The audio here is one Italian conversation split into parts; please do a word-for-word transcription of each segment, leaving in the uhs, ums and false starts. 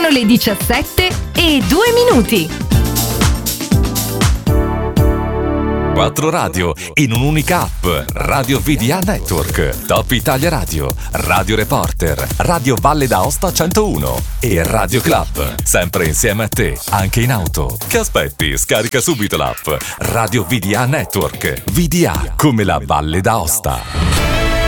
Sono le diciassette e due minuti. Quattro radio in un'unica app. Radio V D A Network, Top Italia Radio, Radio Reporter, Radio Valle d'Aosta centouno e Radio Club. Sempre insieme a te, anche in auto. Che aspetti? Scarica subito l'app. Radio V D A Network. V D A come la Valle d'Aosta.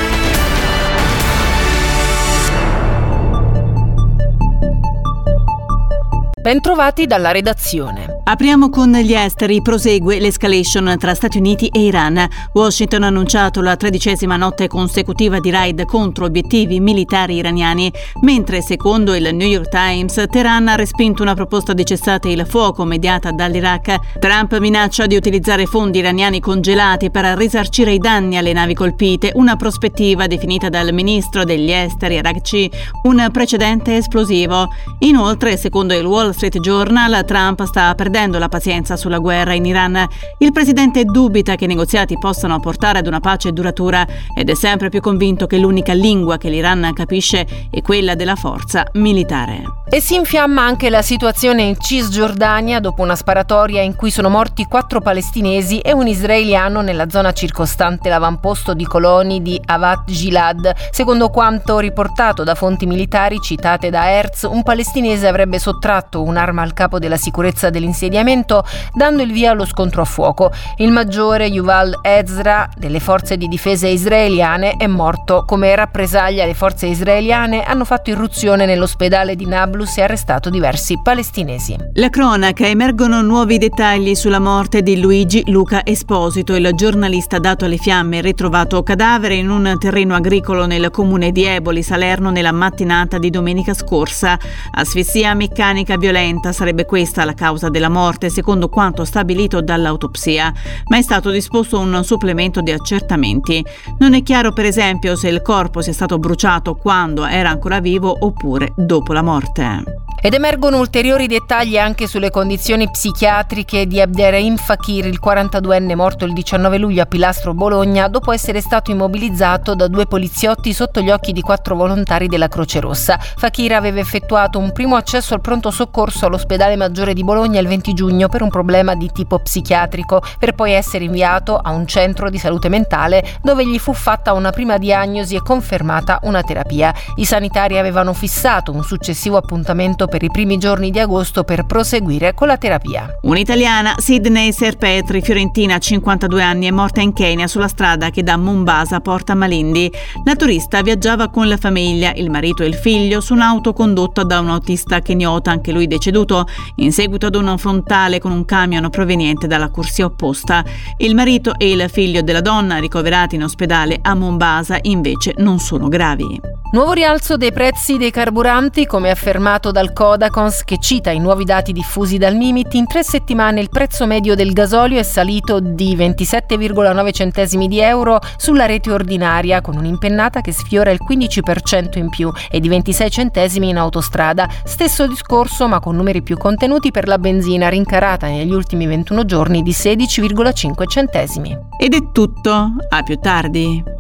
Bentrovati dalla redazione. Apriamo con gli esteri. Prosegue l'escalation tra Stati Uniti e Iran. Washington ha annunciato la tredicesima notte consecutiva di raid contro obiettivi militari iraniani, mentre secondo il New York Times Teheran ha respinto una proposta di cessate il fuoco mediata dall'Iraq. Trump minaccia di utilizzare fondi iraniani congelati per risarcire i danni alle navi colpite, una prospettiva definita dal ministro degli esteri Araghchi un precedente esplosivo. Inoltre, secondo il Wall Street Journal, Trump sta perdendo la pazienza sulla guerra in Iran. Il presidente dubita che i negoziati possano portare ad una pace duratura ed è sempre più convinto che l'unica lingua che l'Iran capisce è quella della forza militare. E si infiamma anche la situazione in Cisgiordania dopo una sparatoria in cui sono morti quattro palestinesi e un israeliano nella zona circostante l'avamposto di coloni di Avat Gilad. Secondo quanto riportato da fonti militari citate da Hertz, un palestinese avrebbe sottratto un'arma al capo della sicurezza dell'insediamento, dando il via allo scontro a fuoco. Il maggiore Yuval Ezra delle forze di difesa israeliane è morto. Come rappresaglia, le forze israeliane hanno fatto irruzione nell'ospedale di Nablus e arrestato diversi palestinesi. La cronaca: emergono nuovi dettagli sulla morte di Luigi Luca Esposito, il giornalista dato alle fiamme ritrovato cadavere in un terreno agricolo nel comune di Eboli, Salerno, nella mattinata di domenica scorsa. Asfissia meccanica violenta sarebbe questa la causa della morte, secondo quanto stabilito dall'autopsia, ma è stato disposto un supplemento di accertamenti. Non è chiaro, per esempio, se il corpo sia stato bruciato quando era ancora vivo oppure dopo la morte. Ed emergono ulteriori dettagli anche sulle condizioni psichiatriche di Abderrahim Fakir, il quarantaduenne morto il diciannove luglio a Pilastro, Bologna, dopo essere stato immobilizzato da due poliziotti sotto gli occhi di quattro volontari della Croce Rossa. Fakir aveva effettuato un primo accesso al pronto soccorso all'ospedale maggiore di Bologna il venti giugno per un problema di tipo psichiatrico, per poi essere inviato a un centro di salute mentale dove gli fu fatta una prima diagnosi e confermata una terapia. I sanitari avevano fissato un successivo appuntamento per i primi giorni di agosto per proseguire con la terapia. Un'italiana, Sydney Serpetri, fiorentina, cinquantadue anni, è morta in Kenya sulla strada che da Mombasa porta a Malindi. La turista viaggiava con la famiglia, il marito e il figlio, su un'auto condotta da un autista keniota, anche lui deceduto, in seguito ad un frontale con un camion proveniente dalla corsia opposta. Il marito e il figlio della donna, ricoverati in ospedale a Mombasa, invece non sono gravi. Nuovo rialzo dei prezzi dei carburanti, come affermato dal Codacons, che cita i nuovi dati diffusi dal Mimit. In tre settimane il prezzo medio del gasolio è salito di ventisette virgola nove centesimi di euro sulla rete ordinaria, con un'impennata che sfiora il quindici per cento in più, e di ventisei centesimi in autostrada. Stesso discorso, ma con numeri più contenuti, per la benzina, rincarata negli ultimi ventuno giorni di sedici virgola cinque centesimi. Ed è tutto, a più tardi.